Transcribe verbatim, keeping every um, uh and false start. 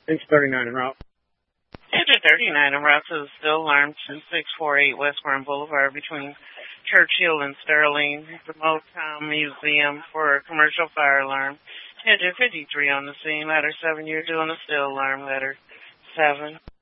It's thirty-nine en route. Engine thirty-nine en route to the still alarm two six four eight West Grand Boulevard between Churchill and Sterling, the Motown Museum for a commercial fire alarm. Engine fifty-three on the scene, ladder seven, you're doing a still alarm, ladder seven.